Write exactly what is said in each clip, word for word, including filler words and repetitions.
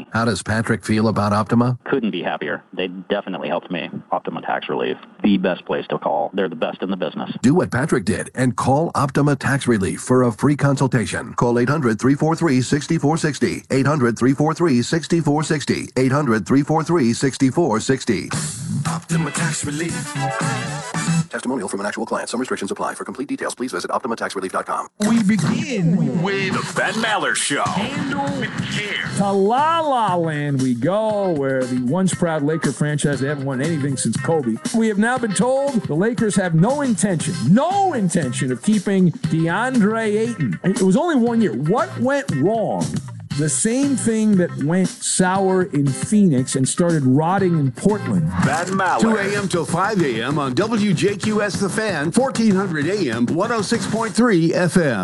amazing. How does Patrick feel about Optima? Couldn't be happier. They definitely helped me. Optima Tax Relief, the best place to call. They're the best in the business. Do what Patrick did and call Optima Tax Relief for a free consultation. Call eight hundred, three four three, six four six zero. eight hundred, three four three, six four six zero. eight hundred, three four three, six four six zero. Optima Tax Relief. Testimonial from an actual client. Some restrictions apply. For complete details, please visit optima tax relief dot com. We begin with the Ben Maller Show. Handle with care. To La La Land we go, where the once proud Laker franchise, they haven't won anything since Kobe. We have now been told the Lakers have no intention, no intention of keeping DeAndre Ayton. It was only one year. What went wrong? The same thing that went sour in Phoenix and started rotting in Portland. Ben Maller. two a.m. till five a.m. on W J Q S The Fan, fourteen hundred A M, one oh six point three F M.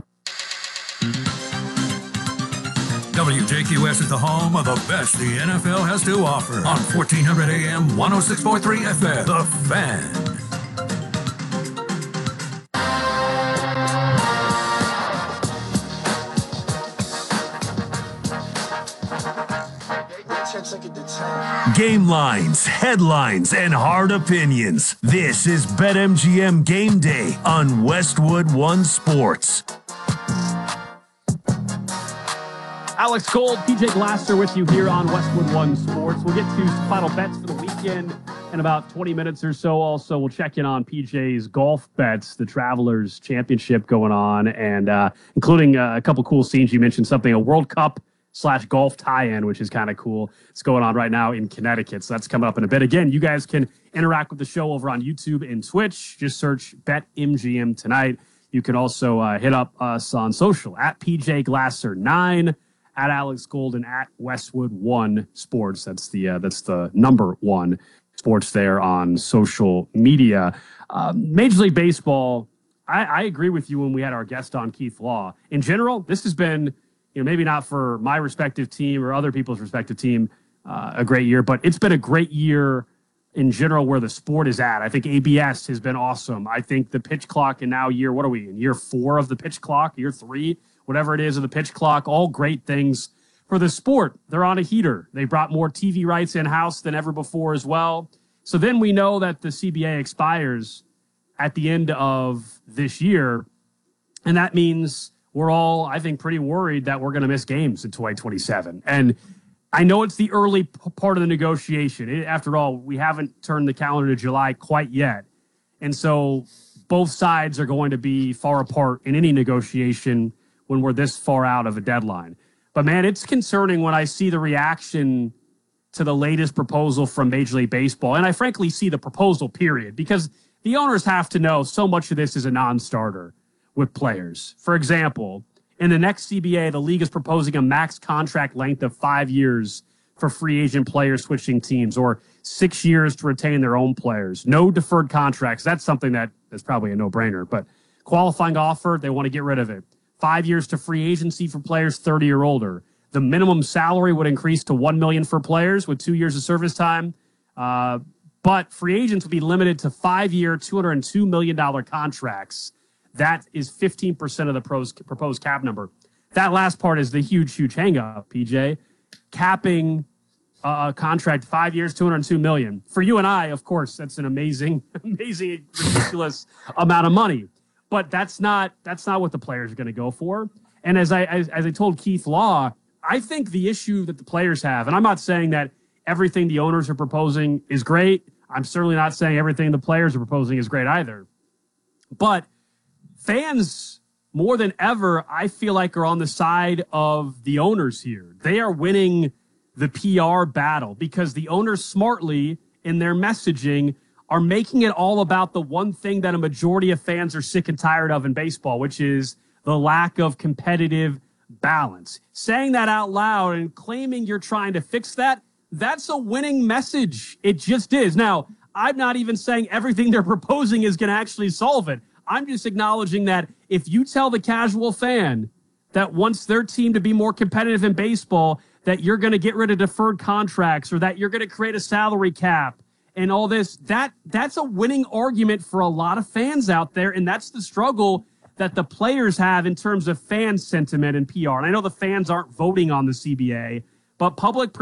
W J Q S is the home of the best the N F L has to offer on fourteen hundred A M, one oh six point three F M. The Fan. Game lines, headlines, and hard opinions. This is BetMGM Game Day on Westwood One Sports. Alex Gold, P J Glasser with you here on Westwood One Sports. We'll get to final bets for the weekend in about twenty minutes or so. Also, we'll check in on P J's golf bets, the Travelers Championship going on, and uh, including uh, a couple cool scenes. You mentioned something, a World Cup slash golf tie-in, which is kind of cool. It's going on right now in Connecticut, so that's coming up in a bit. Again, you guys can interact with the show over on YouTube and Twitch. Just search BetMGM Tonight. You can also uh, hit up us on social, at P J Glasser nine, at Alex Golden, at Westwood One Sports. That's the uh, that's the number one sports there on social media. Um, Major League Baseball, I, I agree with you when we had our guest on, Keith Law. In general, this has been, you know, maybe not for my respective team or other people's respective team, uh, a great year, but it's been a great year in general where the sport is at. I think A B S has been awesome. I think the pitch clock, and now year, what are we in? Year four of the pitch clock, year three, whatever it is of the pitch clock, all great things for the sport. They're on a heater. They brought more T V rights in-house than ever before as well. So then we know that the C B A expires at the end of this year, and that means we're all, I think, pretty worried that we're going to miss games in twenty twenty-seven. And I know it's the early p- part of the negotiation. It, after all, we haven't turned the calendar to July quite yet. And so both sides are going to be far apart in any negotiation when we're this far out of a deadline. But, man, it's concerning when I see the reaction to the latest proposal from Major League Baseball. And I frankly see the proposal, period, because the owners have to know so much of this is a non-starter with players. For example, in the next C B A, the league is proposing a max contract length of five years for free agent players switching teams, or six years to retain their own players. No deferred contracts. That's something that is probably a no-brainer, but qualifying offer, they want to get rid of it. Five years to free agency for players thirty or older. The minimum salary would increase to one million dollars for players with two years of service time. Uh, but free agents would be limited to five-year, two hundred two million dollars contracts. That is fifteen percent of the pros, proposed cap number. That last part is the huge, huge hang-up, P J. Capping a contract five years, two hundred two million dollars. For you and I, of course, that's an amazing, amazing, ridiculous amount of money. But that's not that's not what the players are going to go for. And as I as, as I told Keith Law, I think the issue that the players have, and I'm not saying that everything the owners are proposing is great. I'm certainly not saying everything the players are proposing is great either. But fans, more than ever, I feel like are on the side of the owners here. They are winning the P R battle because the owners smartly in their messaging are making it all about the one thing that a majority of fans are sick and tired of in baseball, which is the lack of competitive balance. Saying that out loud and claiming you're trying to fix that, that's a winning message. It just is. Now, I'm not even saying everything they're proposing is going to actually solve it. I'm just acknowledging that if you tell the casual fan that wants their team to be more competitive in baseball, that you're going to get rid of deferred contracts or that you're going to create a salary cap and all this, that that's a winning argument for a lot of fans out there. And that's the struggle that the players have in terms of fan sentiment and P R. And I know the fans aren't voting on the C B A, but public